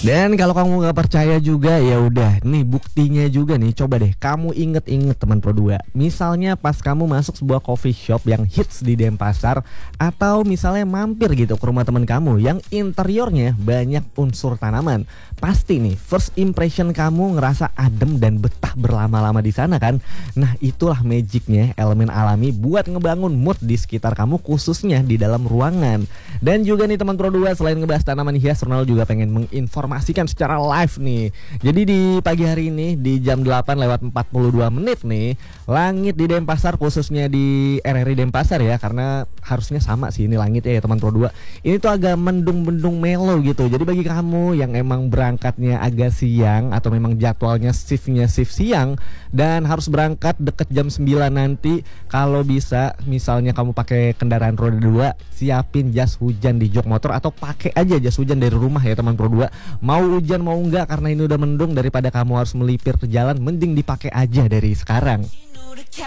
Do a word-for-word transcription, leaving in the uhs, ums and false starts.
Dan kalau kamu nggak percaya juga ya udah, nih buktinya juga nih. Coba deh kamu inget-inget teman Pro dua. Misalnya pas kamu masuk sebuah coffee shop yang hits di Denpasar, atau misalnya mampir gitu ke rumah teman kamu yang interiornya banyak unsur tanaman. Pasti nih first impression kamu ngerasa adem dan betah berlama-lama di sana kan. Nah itulah magicnya elemen alami buat ngebangun mood di sekitar kamu, khususnya di dalam ruangan. Dan juga nih teman Pro dua, selain ngebahas tanaman hias, Ronald juga pengen menginformasikan secara live nih. Jadi di pagi hari ini di jam delapan lewat empat puluh dua menit nih, langit di Denpasar, khususnya di R R I Denpasar ya, karena harusnya sama sih ini langit ya teman Pro dua. Ini tuh agak mendung-mendung mellow gitu. Jadi bagi kamu yang emang berangkatnya agak siang atau memang jadwalnya shiftnya shift siang dan harus berangkat deket jam sembilan nanti, kalau bisa misalnya kamu pakai kendaraan roda dua, siapin jas hujan di jok motor atau pakai aja jas hujan dari rumah ya teman Pro dua. Mau hujan mau enggak, karena ini udah mendung, daripada kamu harus melipir ke jalan, mending dipakai aja dari sekarang.